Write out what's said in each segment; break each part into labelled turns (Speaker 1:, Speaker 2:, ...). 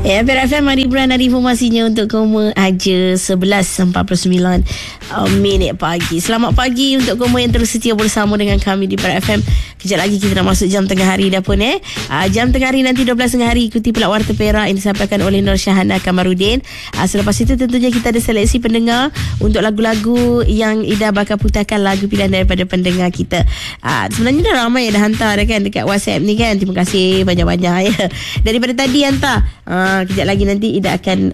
Speaker 1: Perak FM, hari bulan ada informasinya untuk kamu aja 11.49 minit pagi. Selamat pagi untuk kamu yang terus setia bersama dengan kami di Perak FM. Kejap lagi kita nak masuk jam tengah hari dah pun jam tengah hari nanti 12 tengah hari ikuti pula Warta Perak yang disampaikan oleh Nur Syahana Kamarudin. Selepas itu tentunya kita ada seleksi pendengar untuk lagu-lagu yang Ida bakal putarkan lagu pilihan daripada pendengar kita. Sebenarnya dah ramai dah hantar dah kan dekat WhatsApp ni kan. Terima kasih banyak-banyak ya. Daripada tadi hantar. Kejap lagi nanti Ida akan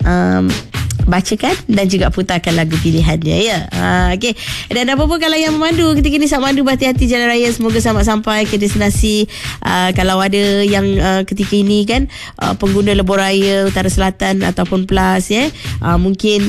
Speaker 1: bacakan dan juga putarkan lagu pilihannya ya. Okey. Dan apa-apa kalau yang memandu ketika ni, selamat mandu, berhati-hati jalan raya, semoga selamat sampai ke destinasi. Kalau ada yang ketika ini kan pengguna lebuh raya Utara Selatan ataupun Plus mungkin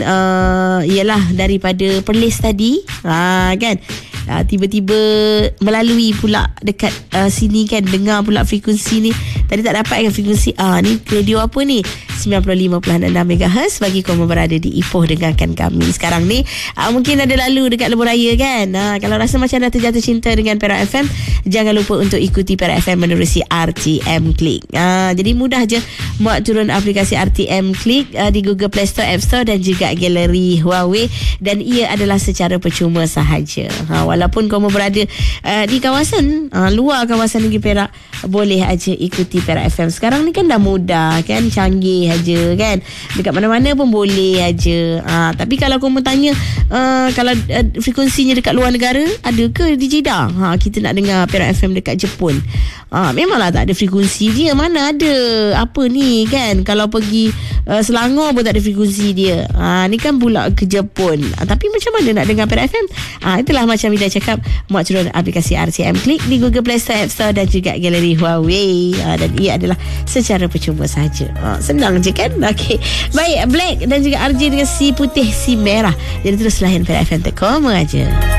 Speaker 1: ialah daripada Perlis tadi kan, tiba-tiba melalui pula dekat sini kan, dengar pula frekuensi ni. Tadi tak dapat kan frekuensi ni radio apa ni, 95.6 MHz. Bagi kamu berada di Ipoh, dengarkan kami sekarang ni. Mungkin ada lalu dekat lebuh raya kan. Kalau rasa macam dah terjatuh cinta dengan Perak FM, jangan lupa untuk ikuti Perak FM menerusi RTM Click. Jadi mudah je muat turun aplikasi RTM Click di Google Play Store, App Store dan juga galeri Huawei, dan ia adalah secara percuma sahaja. Walaupun kamu berada di kawasan luar kawasan negeri Perak, boleh aja ikuti Perak FM. Sekarang ni kan dah mudah kan, canggih aja kan, dekat mana-mana pun boleh aja. Tapi kalau kamu tanya kalau frekuensinya dekat luar negara, ada ke di Jeddah? Kita nak dengar Perak FM dekat Jepun, memanglah tak ada frekuensi dia. Mana ada apa ni kan, kalau pergi Selangor pun tak ada frekuensi dia. Ni kan pula ke Jepun. Tapi macam mana nak dengar Perak FM? Itulah macam Ida cakap, muat turun aplikasi RTM Click di Google Play Store, App Store dan juga galeri Huawei, dan ia adalah secara percuma sahaja. Senang je kan. Okey, baik, Black dan juga RJ dengan si putih si merah. Jadi terus layan Perak FM, tak koma aja.